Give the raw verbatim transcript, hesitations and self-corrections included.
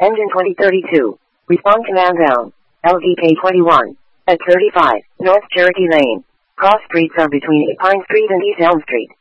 Engine twenty thirty-two. Respond command down. L V K twenty-one. At thirty-five, North Cherokee Lane. Cross streets are between Pine Street and East Elm Street.